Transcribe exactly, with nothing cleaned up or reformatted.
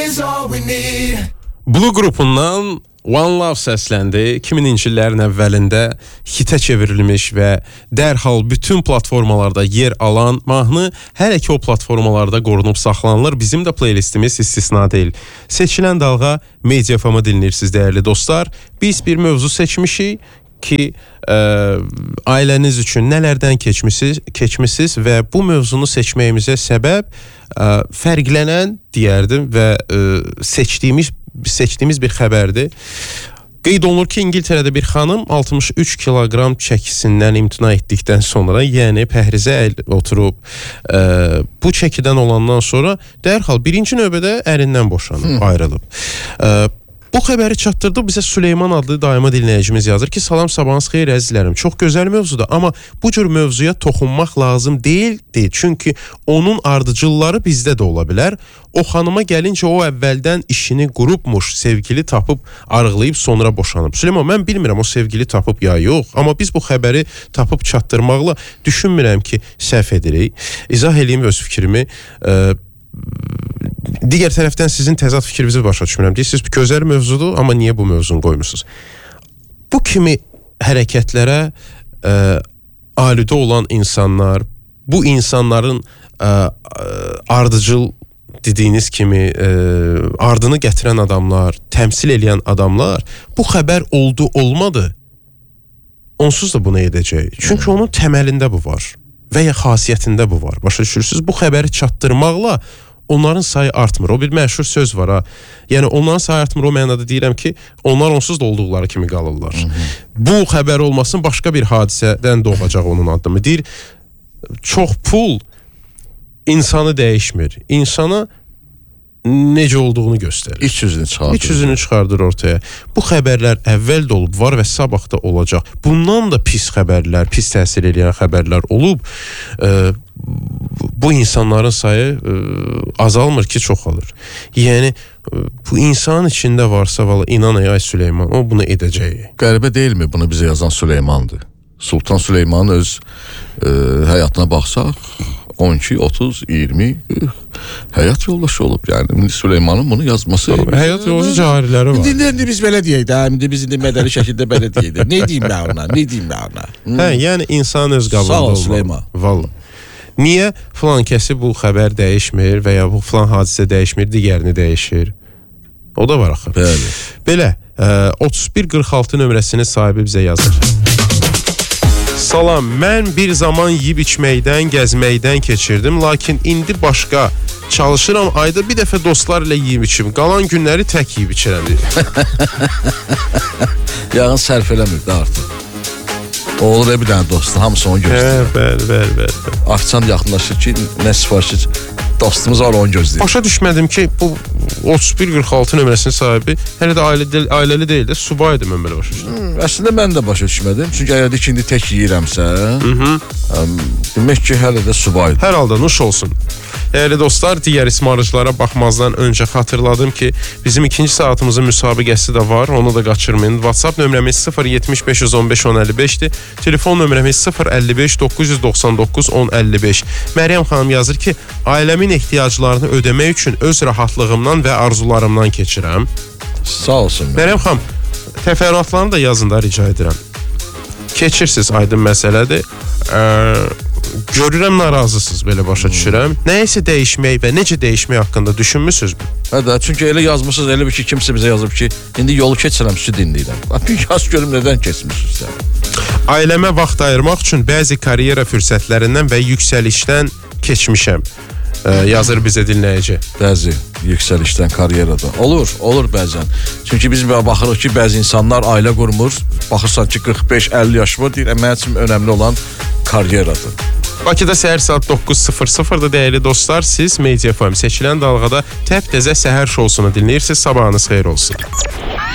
is all we need. Blue qrupundan One Love səsləndi. iki mininci illərin əvvəlində hitə çevrilmiş və dərhal bütün platformalarda yer alan mahnı hələ ki o platformalarda qorunub saxlanılır. Bizim də playlistimiz istisna deyil. Seçilən dalğa Media F M-i dinləyirsiniz dəyərli dostlar. Biz bir mövzu seçmişik ki ə, ailəniz üçün nələrdən keçmisiniz, keçmisiniz və bu mövzunu seçməyimizə səbəb ə, fərqlənən deyərdim və ə, seçdiyimiz seçdiyimiz bir xəbərdir. Qeyd olunur ki, İngiltərədə bir xanım altmış üç kiloqram çəkisindən imtina etdikdən sonra, yəni pəhrizə oturub ə, bu çəkidən olandan sonra dərhal birinci növbədə ərindən boşanıb, ayrılıb. Ə, Bu xəbəri çatdırdı bizə Süleyman adlı daima dinləyicimiz yazır ki, salam sabahınız xeyir əzizlərim. Çox gözəl mövzudur, amma bu cür mövzuya toxunmaq lazım deyildi. Çünki onun ardıcılları bizdə də ola bilər. O xanıma gəlincə o əvvəldən işini qurubmuş, sevgili tapıb, arıqlayıb sonra boşanıb. Süleyman, mən bilmirəm o sevgili tapıb ya yox, amma biz bu xəbəri tapıb çatdırmaqla düşünmürəm ki, səhv edirik. İzah edeyim öz fikrimi. Ə, Digər tərəfdən sizin təzad fikrinizi başa düşmürəm. Deyirsiniz, gözəl mövzudur, amma niyə bu mövzunu qoymusunuz? Bu kimi hərəkətlərə ə, aludə olan insanlar, bu insanların ə, ardıcıl dediyiniz kimi ə, ardını gətirən adamlar, təmsil edən adamlar, bu xəbər oldu, olmadı. Onsuz da bunu edəcək. Çünki onun təməlində bu var və ya xasiyyətində bu var. Başa düşürsünüz? Bu xəbəri çatdırmaqla onların sayı artmır. O bir məşhur söz var ha. Yəni onların sayı artmır o mənada deyirəm ki, onlar onsuz da olduqları kimi qalırlar. Hı -hı. Bu xəbər olmasın başqa bir hadisədən doğacaq onun addımı. Deyir, çox pul insanı dəyişmir. İnsana necə olduğunu göstərir. İç yüzünü çıxardır. İç yüzünü çıxardır ortaya. Bu xəbərlər əvvəl də olub, var və sabah da olacaq. Bundan da pis xəbərlər, pis təsir edən xəbərlər olub. E, bu insanların sayı e, azalmır ki, çoxalır. Yəni, e, bu insanın içində varsa, valla inan ay Süleyman, o bunu edəcək. Qəribə deyilmi bunu bizə yazan Süleymandır? Sultan Süleymanın öz e, həyatına baxsaq, on iki, otuz, iyirmi həyat yoldaşı olub. Yəni Süleymanın bunu yazması... Həyat yoldaşı cariləri var. İndi, indi biz belə deyək də, indi biz indi mədəni şəkildə belə deyək də. Ne deyim mən ona, ne deyim mən ona? Hmm. Hə, yəni insan öz qabında Sağ ol olmalı. Süleyman. Valla. Niyə filan kəsi bu xəbər dəyişmir və ya bu filan hadisə dəyişmir, digərini dəyişir? O da var axı. Bəli. Belə, ə, otuz bir qırx altı nömrəsinin sahibi bizə yazır. Salam, mən bir zaman yeyib içməkdən, gəzməkdən keçirdim, lakin indi başqa. Çalışıram, ayda bir dəfə dostlar ilə yeyib içim. Qalan günləri tək yeyib içirəm. Yağın sərf eləmir də artıq. O olur ya bir dənə dostlar, hamısı onu gözləyir. Hə, bəli, bəli, bəli. Afisant yaxınlaşır ki, nə sifarişi dostumuz var, onu gözləyir. Başa düşmədim ki, bu otuz bir qırx altı nömrəsinin sahibi hələ də ailəli, ailəli deyil də, subaydı mən belə başa düşdüm. Hmm, əslində mən də başa düşmədim. Çünki əgər də ki, indi tək yeyirəmsə, əm, demək ki, hələ də subaydı. Hər halda nuş olsun. Dəyərli dostlar, digər ismarıcılara baxmazdan öncə xatırladım ki, bizim ikinci saatımızın müsabiqəsi də var, onu da qaçırmayın. WhatsApp nömrəmiz sıfır yetmiş beş yüz on beş on əlli beşdir. Telefon nömrəmiz sıfır əlli beş doqquz yüz doxsan doqquz on əlli beş. Məryəm xanım yazır ki, ailəmin ehtiyaclarını ödəmək üçün öz rahatlığımdan və arzularımdan keçirəm. Sağ olsun. Məryəm xanım, təfərrüatlarını da yazın da rica edirəm. Keçirsiniz, aydın məsələdir. Ee, görürəm narazısınız, belə başa düşürəm. Nəyisə dəyişmək və necə dəyişmək haqqında düşünmüsünüzmü? Hə də, çünki elə yazmışsınız, elə bir ki, kimsə bizə yazıb ki, indi yolu keçirəm, süd dinləyirəm. Bir yaz görüm, nədən keçmişsiniz sən? Ailəmə vaxt ayırmaq üçün bəzi karyera fürsətlərindən və yüksəlişdən keçmişəm. Ee, yazır bizə dinləyici. Bəzi yüksəlişdən, karyeradan. Olur, olur bəzən. Çünki biz baxırıq ki, bəzi insanlar ailə qurmur. Baxırsan ki, qırx beş əlli yaş var, deyir, mənim üçün önəmli olan karyeradır. Bakıda səhər saat doqquz sıfır sıfırda dəyərli dostlar, siz Media F M seçilən dalğada təp-təzə səhər şousunu dinləyirsiniz. Sabahınız xeyir olsun.